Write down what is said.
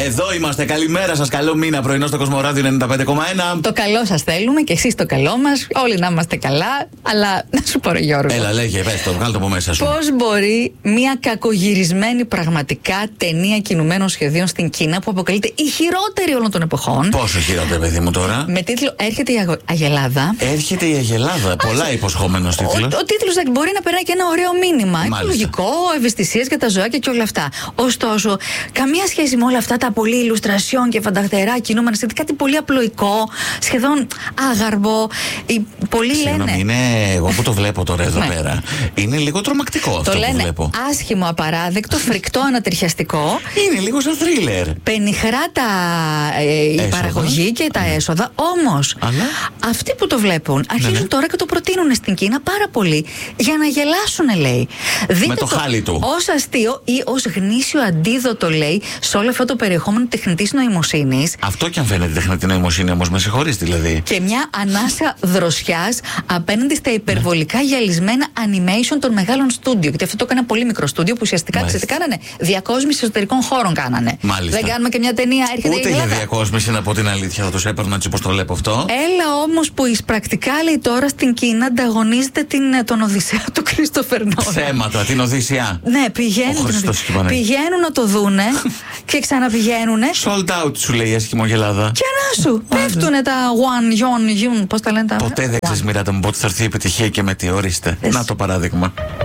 Εδώ είμαστε. Καλημέρα σας. Καλό μήνα. Πρωινό στο Κοσμοράδιο 95,1. Το καλό σας θέλουμε και εσείς το καλό μας. Όλοι να είμαστε καλά. Αλλά να σου πω, ρε Γιώργο. Έλα, λέγε, πες το, βγάλ' το από μέσα σου. Πώς μπορεί μια κακογυρισμένη πραγματικά ταινία κινουμένων σχεδίων στην Κίνα, που αποκαλείται η χειρότερη όλων των εποχών. Πόσο χειρότερη, παιδί μου, τώρα. Με τίτλο Έρχεται η Αγελάδα. Έρχεται η Αγελάδα. Πολλά υποσχόμενος τίτλος. Ο τίτλος μπορεί να περνάει και ένα ωραίο μήνυμα. Οικολογικό, ευαισθησίες για τα ζωάκια και όλα αυτά. Ωστόσο, καμία σχέση με όλα αυτά τα πολύ ηλουστρασιόν και φανταχτερά κινούμενα σχέδια. Κάτι πολύ απλοϊκό, σχεδόν άγαρμπο. Πολλοί λένε. Είναι εγώ που το βλέπω τώρα εδώ πέρα. Είναι λίγο τρομακτικό αυτό το που λένε βλέπω. Άσχημο, απαράδεκτο, φρικτό, ανατριχιαστικό. Είναι λίγο σαν θρίλερ. Πενιχρά η παραγωγή και τα έσοδα. Όμως, αυτοί που το βλέπουν αρχίζουν τώρα και το προτείνουν στην Κίνα πάρα πολύ για να γελάσουν, λέει. Δείτε με το χάλι του. Ως αστείο ή ως γνήσιο αντίδοτο, λέει, σε όλο αυτό το περιεχόμενο τεχνητής νοημοσύνης. Αυτό κι αν φαίνεται τεχνητή νοημοσύνη, όμως, με συγχωρείς δηλαδή. Και μια ανάσα δροσιάς απέναντι στα υπερβολικά γυαλισμένα animation των μεγάλων στούντιο. Γιατί αυτό το έκανε ένα πολύ μικρό στούντιο που ουσιαστικά τι κάνανε. Διακόσμηση εσωτερικών χώρων κάνανε. Μάλιστα. Δεν κάνουμε και μια ταινία, έρχεται ούτε η για διακόσμηση, να πω την αλήθεια, θα του έπαιρνα έτσι όπως το βλέπω αυτό. Έλα όμως που πρακτικά, λέει, τώρα στην Κίνα ανταγωνίζεται τον Οδυσσέα του Κρίστοφερ Νόλαν. Θέματα, την Οδύσσια. Ναι, πηγαίνουν να το δούνε και ξαναπηγαίνουνε. Sold out, σου λέει η Ασκημογελάδα. Και να σου πέφτουνε τα one, yon, πώς τα λένε τα. Ποτέ δεν ξέρεις, Μιράντα μου, πότε θα έρθει η επιτυχία και με τι, ορίστε. Να το παράδειγμα.